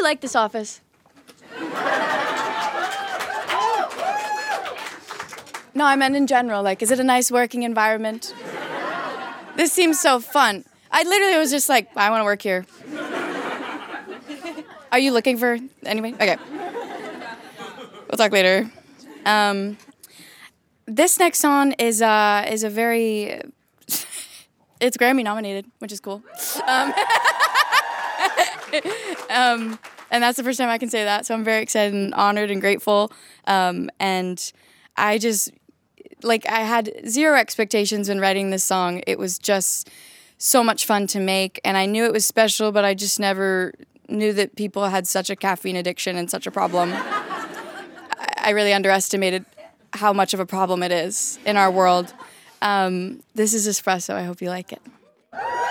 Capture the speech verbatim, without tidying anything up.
like this office? No, I meant in general. Like, is it a nice working environment? This seems so fun. I literally was just like, I want to work here. Are you looking for anybody? Okay. We'll talk later. Um, this next song is uh, is a very... It's Grammy nominated, which is cool. Um, um, and that's the first time I can say that, so I'm very excited and honored and grateful. Um, and I just... Like, I had zero expectations when writing this song. It was just so much fun to make, and I knew it was special, but I just never knew that people had such a caffeine addiction and such a problem. I really underestimated how much of a problem it is in our world. Um, this is Espresso. I hope you like it.